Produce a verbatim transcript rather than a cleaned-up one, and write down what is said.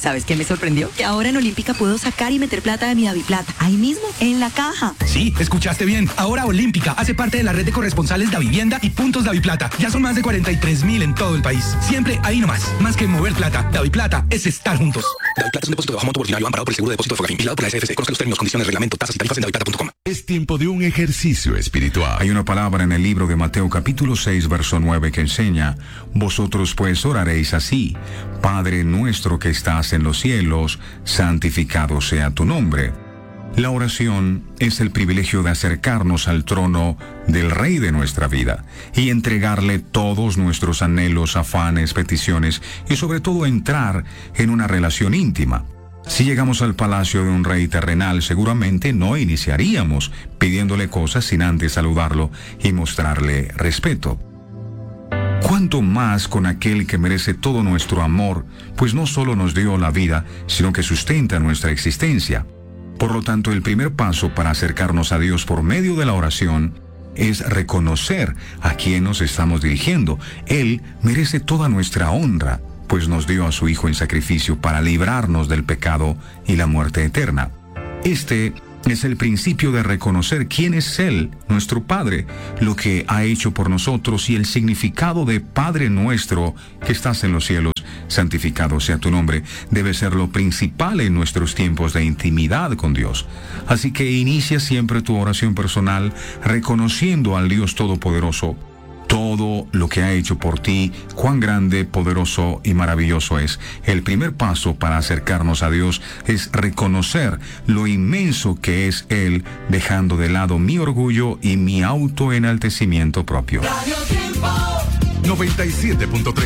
¿Sabes qué me sorprendió? Que ahora en Olímpica puedo sacar y meter plata de mi DaviPlata. Ahí mismo, en la caja. Sí, escuchaste bien. Ahora Olímpica hace parte de la red de corresponsales Davivienda y puntos DaviPlata. Ya son más de cuarenta y tres mil en todo el país. Siempre ahí nomás. Más que mover plata, DaviPlata es estar juntos. DaviPlata es un depósito de bajo monto ordinario amparado por el seguro de depósito de Fogafín, vigilado por la S F C. Conozca los términos, condiciones, reglamento, tasas y tarifas en daviplata punto com. Es tiempo de un ejercicio espiritual. Hay una palabra en el libro de Mateo capítulo seis, verso nueve que enseña: vosotros pues oraréis así: Padre nuestro que estás en los cielos, santificado sea tu nombre. La oración es el privilegio de acercarnos al trono del Rey de nuestra vida y entregarle todos nuestros anhelos, afanes, peticiones y sobre todo entrar en una relación íntima. Si llegamos al palacio de un rey terrenal, seguramente no iniciaríamos pidiéndole cosas sin antes saludarlo y mostrarle respeto. ¿Cuánto más con aquel que merece todo nuestro amor, pues no solo nos dio la vida, sino que sustenta nuestra existencia? Por lo tanto, el primer paso para acercarnos a Dios por medio de la oración es reconocer a quién nos estamos dirigiendo. Él merece toda nuestra honra, pues nos dio a su Hijo en sacrificio para librarnos del pecado y la muerte eterna. Este es el principio de reconocer quién es Él, nuestro Padre, lo que ha hecho por nosotros y el significado de Padre nuestro que estás en los cielos, santificado sea tu nombre, debe ser lo principal en nuestros tiempos de intimidad con Dios. Así que inicia siempre tu oración personal reconociendo al Dios Todopoderoso todo lo que ha hecho por ti, cuán grande, poderoso y maravilloso es. El primer paso para acercarnos a Dios es reconocer lo inmenso que es Él, dejando de lado mi orgullo y mi autoenaltecimiento propio. noventa y siete punto tres